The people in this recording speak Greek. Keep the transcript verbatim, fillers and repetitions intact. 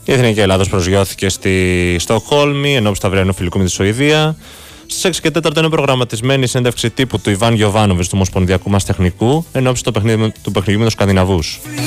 Η Εθνική Ελλάδος προσγειώθηκε στη Στοκχόλμη ενώπιση του αυριανού φιλικού με τη Σουηδία. Στις έξι και τέσσερα είναι προγραμματισμένη η συνέντευξη τύπου του Ιβάν Γιοβάνοβιτς του Ομοσπονδιακού μας Τεχνικού ενώπιση του παιχνιδιού με τους Σκανδιναβούς.